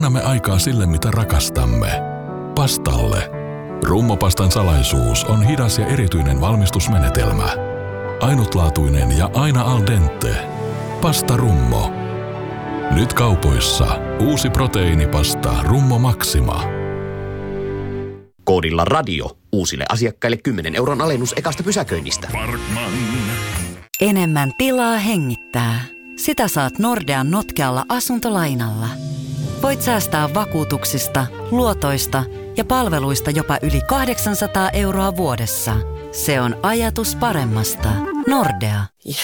Annamme aikaa sille, mitä rakastamme. Pastalle. Rummopastan salaisuus on hidas ja erityinen valmistusmenetelmä. Ainutlaatuinen ja aina al dente. Pasta Rummo. Nyt kaupoissa uusi proteiinipasta Rummo Maxima. Koodilla radio uusille asiakkaille 10 € alennus ekasta pysäköinnistä. Parkman. Enemmän tilaa hengittää. Sitä saat Nordean notkealla asuntolainalla. Voit säästää vakuutuksista, luotoista ja palveluista jopa yli 800 € vuodessa. Se on ajatus paremmasta. Nordea. Yes.